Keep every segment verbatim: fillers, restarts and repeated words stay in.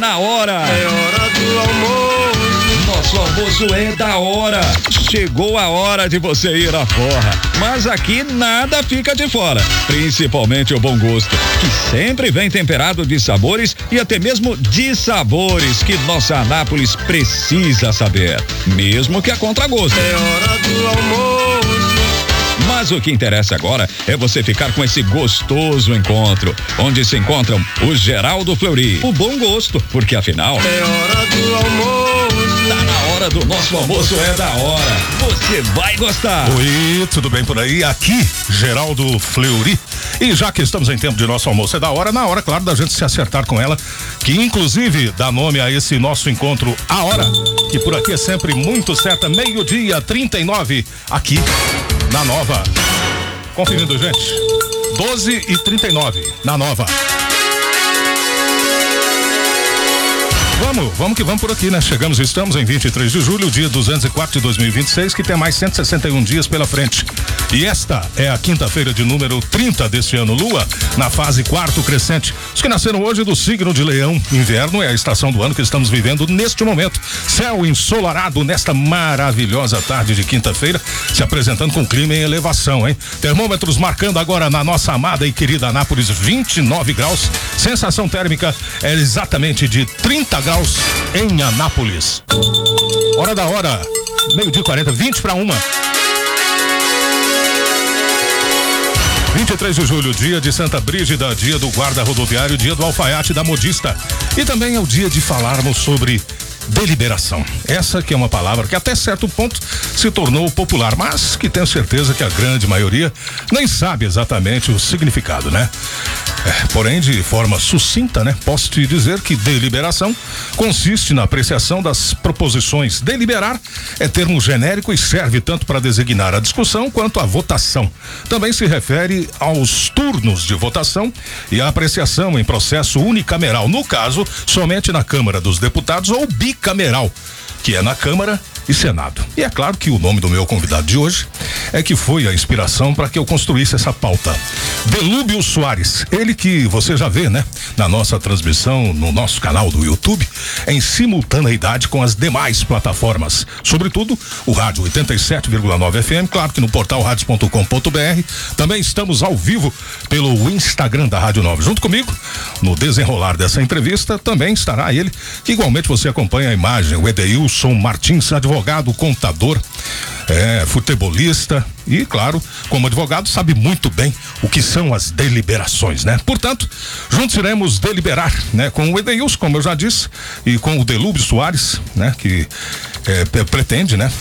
da hora. É hora do almoço. Nosso almoço é da hora. Chegou a hora de você ir à forra. Mas aqui nada fica de fora. Principalmente o bom gosto, que sempre vem temperado de sabores e até mesmo de sabores que nossa Anápolis precisa saber. Mesmo que a contragosto. É hora do almoço. Mas o que interessa agora é você ficar com esse gostoso encontro, onde se encontram o Geraldo Fleury, o bom gosto, porque afinal é hora do almoço. Tá na hora do nosso almoço, é da hora. Você vai gostar. Oi, tudo bem por aí? Aqui, Geraldo Fleury. E já que estamos em tempo de nosso almoço é da hora, na hora, claro, da gente se acertar com ela, que inclusive dá nome a esse nosso encontro, a hora, que por aqui é sempre muito certa, meio-dia, trinta e nove, aqui na Nova. Conferindo, gente. doze e trinta e nove, na Nova. Vamos, vamos que vamos por aqui, né? Chegamos, estamos em vinte e três de julho, dia duzentos e quatro de dois mil e vinte e seis, que tem mais cento e sessenta e um dias pela frente. E esta é a quinta-feira de número trinta deste ano, Lua, na fase quarto crescente. Os que nasceram hoje do signo de Leão, inverno é a estação do ano que estamos vivendo neste momento. Céu ensolarado nesta maravilhosa tarde de quinta-feira, se apresentando com clima em elevação, hein? Termômetros marcando agora na nossa amada e querida Anápolis vinte e nove graus. Sensação térmica é exatamente de trinta graus em Anápolis. Hora da hora, meio-dia e quarenta, vinte para uma. vinte e três de julho, dia de Santa Brígida, dia do guarda rodoviário, dia do alfaiate da modista. E também é o dia de falarmos sobre deliberação. Essa que é uma palavra que até certo ponto se tornou popular, mas que tenho certeza que a grande maioria nem sabe exatamente o significado, né? É, porém, de forma sucinta, né? Posso te dizer que deliberação consiste na apreciação das proposições. Deliberar é termo genérico e serve tanto para designar a discussão quanto a votação. Também se refere aos turnos de votação e à apreciação em processo unicameral, no caso, somente na Câmara dos Deputados ou bicameral, que é na Câmara e Senado. E é claro que o nome do meu convidado de hoje é que foi a inspiração para que eu construísse essa pauta. Delúbio Soares, ele que você já vê, né? Na nossa transmissão, no nosso canal do YouTube, em simultaneidade com as demais plataformas, sobretudo o rádio oitenta e sete vírgula nove F M, claro que no portal radios ponto com ponto br, também estamos ao vivo pelo Instagram da Rádio nove. Junto comigo, no desenrolar dessa entrevista, também estará ele, que igualmente você acompanha a imagem, o Edeilson Martins, advogado, contador, é, futebolista e, claro, como advogado, sabe muito bem o que são as deliberações, né? Portanto, juntos iremos deliberar, né? Com o Edeilson, como eu já disse, e com o Delúbio Soares, né? Que é, pretende, né?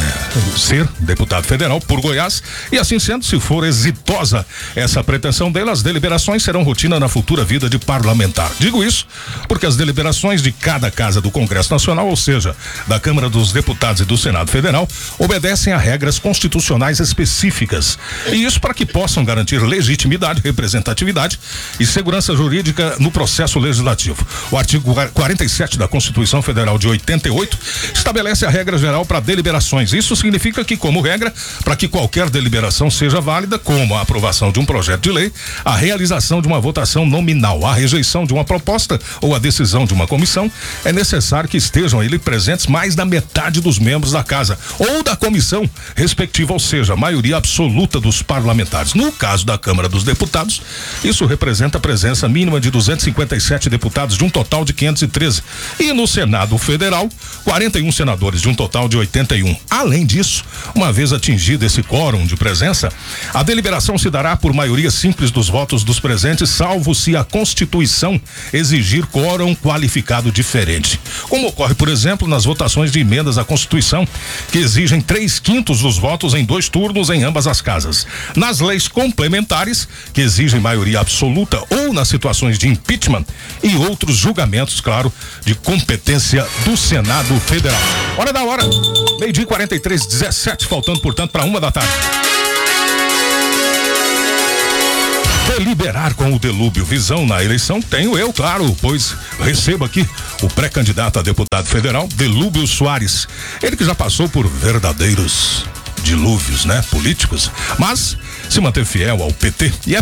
É, ser deputado federal por Goiás, e assim sendo, se for exitosa essa pretensão dele, as deliberações serão rotina na futura vida de parlamentar. Digo isso porque as deliberações de cada casa do Congresso Nacional, ou seja, da Câmara dos Deputados e do Senado Federal, obedecem a regras constitucionais específicas. E isso para que possam garantir legitimidade, representatividade e segurança jurídica no processo legislativo. O artigo quarenta e sete da Constituição Federal de oitenta e oito estabelece a regra geral para deliberações. Isso significa que, como regra, para que qualquer deliberação seja válida, como a aprovação de um projeto de lei, a realização de uma votação nominal, a rejeição de uma proposta ou a decisão de uma comissão, é necessário que estejam ali presentes mais da metade dos membros da casa ou da comissão respectiva, ou seja, a maioria absoluta dos parlamentares. No caso da Câmara dos Deputados, isso representa a presença mínima de duzentos e cinquenta e sete deputados de um total de quinhentos e treze. E no Senado Federal, quarenta e um senadores de um total de oitenta e um. Além disso, uma vez atingido esse quórum de presença, a deliberação se dará por maioria simples dos votos dos presentes, salvo se a Constituição exigir quórum qualificado diferente. Como ocorre, por exemplo, nas votações de emendas à Constituição, que exigem três quintos dos votos em dois turnos em ambas as casas. Nas leis complementares, que exigem maioria absoluta, ou nas situações de impeachment e outros julgamentos, claro, de competência do Senado Federal. Hora da hora, meio-dia e quarenta e três, dezessete, faltando, portanto, para uma da tarde. Deliberar com o Delúbio. Visão na eleição tenho eu, claro, pois recebo aqui o pré-candidato a deputado federal, Delúbio Soares. Ele que já passou por verdadeiros dilúvios, né, políticos, mas se manteve fiel ao P T e é